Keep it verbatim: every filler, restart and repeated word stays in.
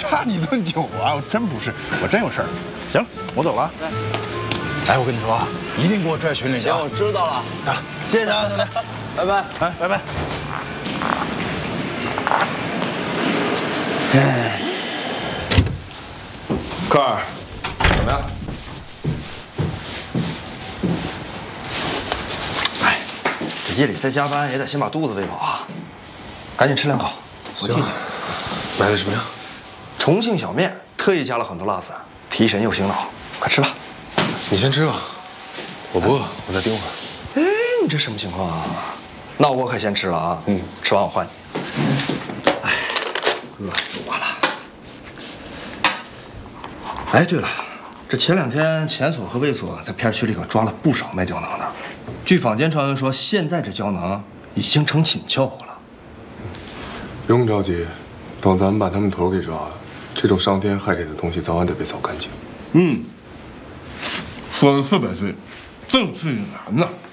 差你顿酒啊！我真不是，我真有事儿。行，我走了。哎，我跟你说啊，一定给我拽群里去。 行，我知道了。 得了，谢谢啊，兄弟， 拜拜。 哎，拜拜。哎， 克儿，怎么样？ 哎，这夜里再加班也得先把肚子喂饱啊！赶紧吃两口。 行。买的什么呀？ 重庆小面，特意加了很多辣子，提神又醒脑。快吃吧。 你先吃吧，我不饿，我再盯会儿。 哎，你这什么情况啊？那我可先吃了啊。嗯，吃完我换你。哎，饿死我了。哎，对了，这前两天前所和卫所在片区里可抓了不少卖胶囊的。据坊间传闻说，现在这胶囊已经成紧俏货了。 不用着急，等咱们把他们头给抓了，这种伤天害理的东西早晚得被扫干净。 嗯，说的特别对，正是难呐。